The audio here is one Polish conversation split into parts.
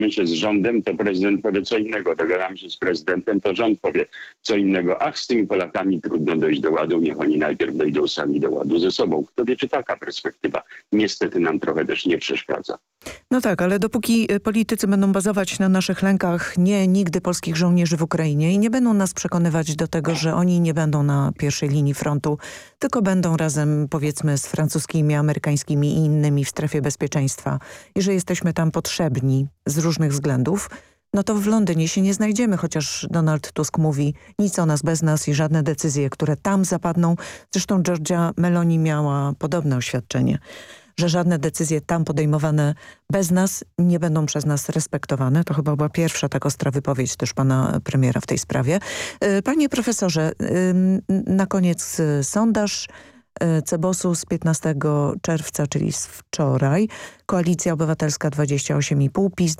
się z rządem, to prezydent powie co innego. Dogadamy się z prezydentem, to rząd powie co innego. Ach, z tymi Polakami trudno dojść do ładu, niech oni najpierw dojdą sami do ładu ze sobą. Kto wie, czy taka perspektywa niestety nam trochę też nie przeszkadza. No tak, ale dopóki politycy będą bazować na naszych lękach, nie nigdy polskich żołnierzy w Ukrainie i nie będą nas przekonywać do tego, że oni nie będą na pierwszej linii frontu, tylko będą razem, powiedzmy, z francuskimi, amerykańskimi i innymi w strefie bezpieczeństwa i że jesteśmy tam potrzebni z różnych względów, no to w Londynie się nie znajdziemy, chociaż Donald Tusk mówi nic o nas bez nas i żadne decyzje, które tam zapadną. Zresztą Giorgia Meloni miała podobne oświadczenie, że żadne decyzje tam podejmowane bez nas nie będą przez nas respektowane. To chyba była pierwsza tak ostra wypowiedź też pana premiera w tej sprawie. Panie profesorze, na koniec sondaż Cebosu z 15 czerwca, czyli z wczoraj. Koalicja Obywatelska 28,5, PiS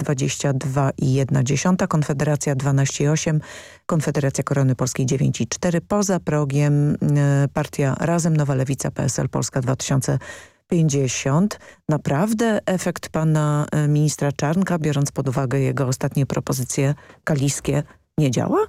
22,1, Konfederacja 12,8, Konfederacja Korony Polskiej 9,4. Poza progiem partia Razem, Nowa Lewica, PSL, Polska 2050. Naprawdę efekt pana ministra Czarnka, biorąc pod uwagę jego ostatnie propozycje kaliskie, nie działa?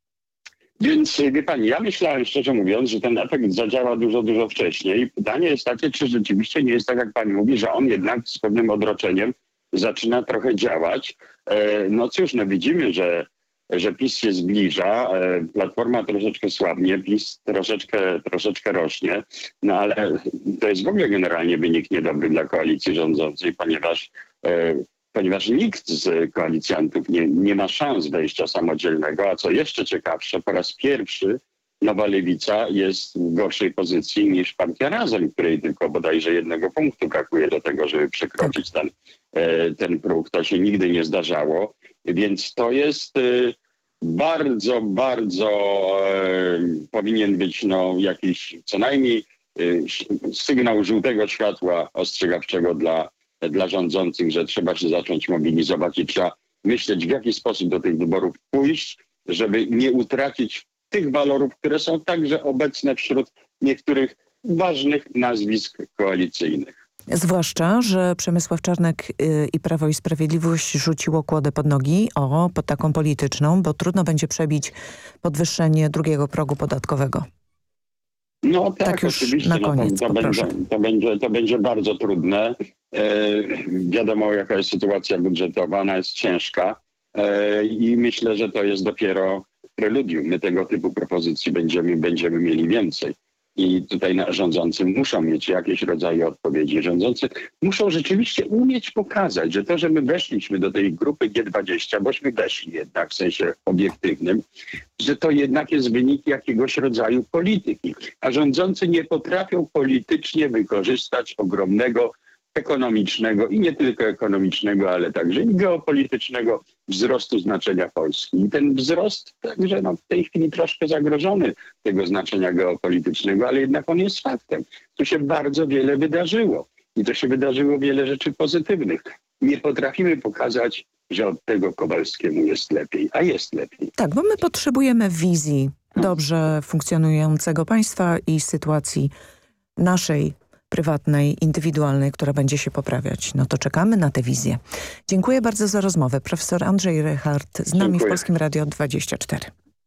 Więc wie pani, ja myślałem szczerze mówiąc, że ten efekt zadziała dużo, dużo wcześniej. Pytanie jest takie, czy rzeczywiście nie jest tak, jak pani mówi, że on jednak z pewnym odroczeniem zaczyna trochę działać. No cóż, no widzimy, że PiS się zbliża, Platforma troszeczkę słabnie, PiS troszeczkę rośnie, no ale to jest w ogóle generalnie wynik niedobry dla koalicji rządzącej, ponieważ nikt z koalicjantów nie ma szans wejścia samodzielnego, a co jeszcze ciekawsze, po raz pierwszy Nowa Lewica jest w gorszej pozycji niż partia Razem, której tylko bodajże 1 punktu brakuje do tego, żeby przekroczyć ten próg. To się nigdy nie zdarzało, więc to jest bardzo, bardzo powinien być jakiś co najmniej sygnał żółtego światła ostrzegawczego dla rządzących, że trzeba się zacząć mobilizować i trzeba myśleć, w jaki sposób do tych wyborów pójść, żeby nie utracić tych walorów, które są także obecne wśród niektórych ważnych nazwisk koalicyjnych. Zwłaszcza, że Przemysław Czarnek i Prawo i Sprawiedliwość rzuciło kłodę pod nogi, pod taką polityczną, bo trudno będzie przebić podwyższenie drugiego progu podatkowego. No tak już oczywiście. Na koniec, to będzie bardzo trudne. Wiadomo, jaka jest sytuacja budżetowa, ona jest ciężka i myślę, że to jest dopiero preludium. My tego typu propozycji będziemy mieli więcej. I tutaj rządzący muszą mieć jakieś rodzaje odpowiedzi. Rządzący muszą rzeczywiście umieć pokazać, że to, że my weszliśmy do tej grupy G20, bośmy weszli jednak w sensie obiektywnym, że to jednak jest wynik jakiegoś rodzaju polityki. A rządzący nie potrafią politycznie wykorzystać ogromnego ekonomicznego i nie tylko ekonomicznego, ale także i geopolitycznego wzrostu znaczenia Polski. I ten wzrost także w tej chwili troszkę zagrożony tego znaczenia geopolitycznego, ale jednak on jest faktem. Tu się bardzo wiele wydarzyło i to się wydarzyło wiele rzeczy pozytywnych. Nie potrafimy pokazać, że od tego Kowalskiemu jest lepiej, a jest lepiej. Tak, bo my potrzebujemy wizji dobrze funkcjonującego państwa i sytuacji naszej prywatnej, indywidualnej, która będzie się poprawiać. No to czekamy na tę wizję. Dziękuję bardzo za rozmowę. Profesor Andrzej Rychart z nami w Polskim Radio 24.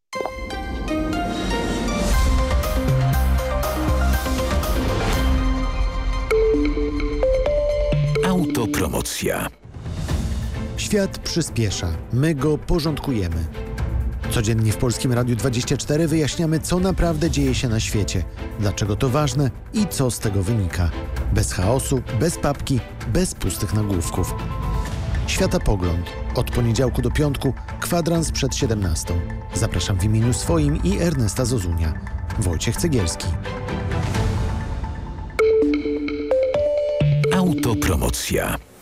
Autopromocja. Świat przyspiesza. My go porządkujemy. Codziennie w Polskim Radiu 24 wyjaśniamy, co naprawdę dzieje się na świecie, dlaczego to ważne i co z tego wynika. Bez chaosu, bez papki, bez pustych nagłówków. Światopogląd. Od poniedziałku do piątku, kwadrans przed 17. Zapraszam w imieniu swoim i Ernesta Zozunia. Wojciech Cegielski. Autopromocja.